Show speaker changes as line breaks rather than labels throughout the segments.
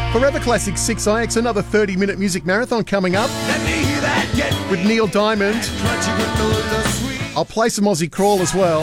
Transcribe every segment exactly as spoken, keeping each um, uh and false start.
Forever Classic six I X, another thirty-minute music marathon coming up with Neil Diamond. I'll play some Aussie Crawl as well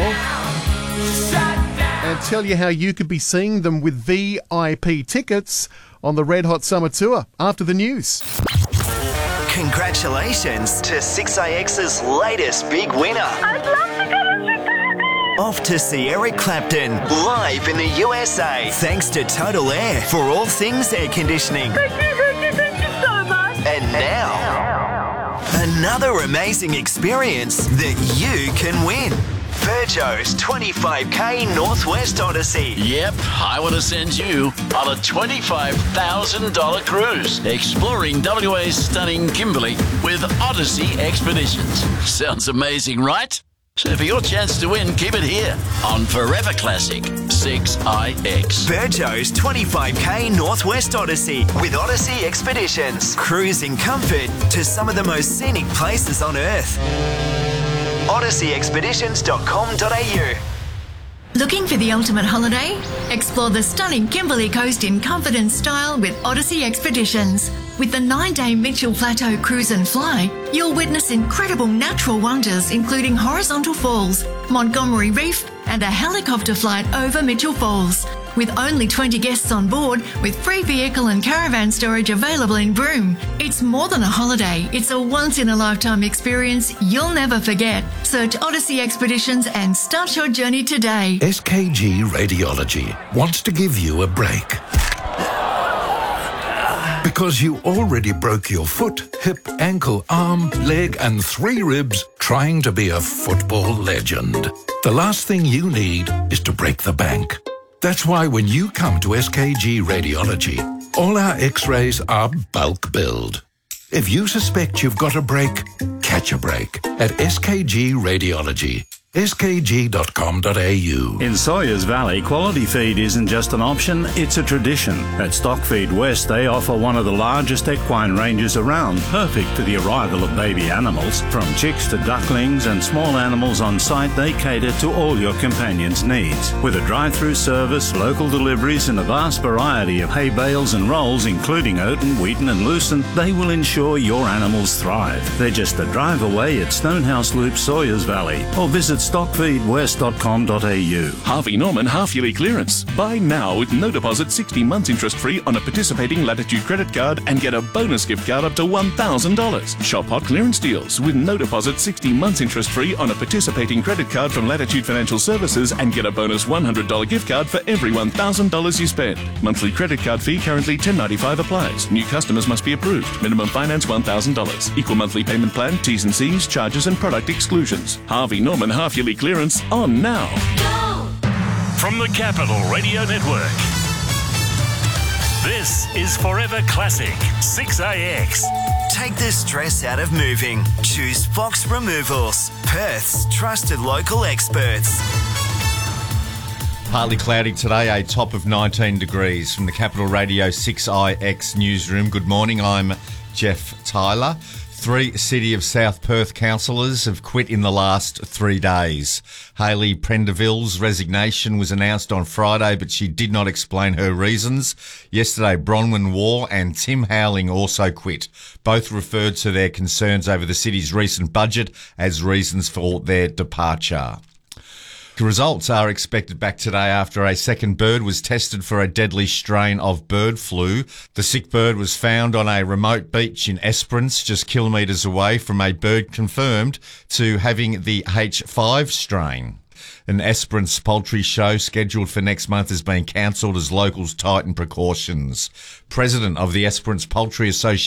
and tell you how you could be seeing them with V I P tickets on the Red Hot Summer Tour after the news.
Congratulations to six I X's latest big winner.
I'd love to go to Chicago.
Off to see Eric Clapton live in the U S A. Thanks to Total Air for all things air conditioning.
Thank you, thank you, thank you so much.
And now, another amazing experience that you can win. Peugeot's twenty-five K Northwest Odyssey.
Yep, I want to send you on a twenty-five thousand dollars cruise exploring W A's stunning Kimberley with Odyssey Expeditions. Sounds amazing, right? So for your chance to win, keep it here on Forever Classic six I X.
Peugeot's twenty-five K Northwest Odyssey with Odyssey Expeditions. Cruising comfort to some of the most scenic places on Earth. odyssey expeditions dot com dot a u.
Looking for the ultimate holiday? Explore the stunning Kimberley Coast in comfort and style with Odyssey Expeditions. With the nine-day Mitchell Plateau Cruise and Fly, you'll witness incredible natural wonders including horizontal falls, Montgomery Reef and a helicopter flight over Mitchell Falls. With only twenty guests on board, with free vehicle and caravan storage available in Broome. It's more than a holiday, it's a once-in-a-lifetime experience you'll never forget. Search Odyssey Expeditions and start your journey today.
S K G Radiology wants to give you a break. Because you already broke your foot, hip, ankle, arm, leg and three ribs trying to be a football legend. The last thing you need is to break the bank. That's why when you come to S K G Radiology, all our x-rays are bulk billed. If you suspect you've got a break, catch a break at S K G Radiology. S K G dot com dot a u.
In Sawyers Valley, quality feed isn't just an option, it's a tradition. At Stockfeed West, they offer one of the largest equine ranges around, perfect for the arrival of baby animals. From chicks to ducklings and small animals on site, they cater to all your companion's needs. With a drive-through service, local deliveries and a vast variety of hay bales and rolls, including Oaten, Wheaton and Lucerne, they will ensure your animals thrive. They're just a drive away at Stonehouse Loop, Sawyers Valley, or visit stockfeed west dot com dot a u.
Harvey Norman half-yearly clearance. Buy now with no deposit, sixty months interest-free on a participating Latitude credit card and get a bonus gift card up to one thousand dollars. Shop hot clearance deals with no deposit, sixty months interest-free on a participating credit card from Latitude Financial Services and get a bonus one hundred dollars gift card for every one thousand dollars you spend. Monthly credit card fee currently ten dollars and ninety-five cents applies. New customers must be approved. Minimum finance one thousand dollars. Equal monthly payment plan, T's and C's, charges and product exclusions. Harvey Norman half yearly clearance on now.
Go! From the Capital Radio Network, this is Forever Classic six A X.
Take the stress out of moving. Choose Fox Removals, Perth's trusted local experts.
Partly cloudy today, a top of nineteen degrees. From the Capital Radio six I X newsroom, good morning, I'm Jeff Tyler. Three City of South Perth councillors have quit in the last three days. Hayley Prendeville's resignation was announced on Friday, but she did not explain her reasons. Yesterday, Bronwyn Waugh and Tim Howling also quit. Both referred to their concerns over the city's recent budget as reasons for their departure. The results are expected back today after a second bird was tested for a deadly strain of bird flu. The sick bird was found on a remote beach in Esperance, just kilometres away from a bird confirmed to having the H five strain. An Esperance poultry show scheduled for next month has been cancelled as locals tighten precautions. President of the Esperance Poultry Association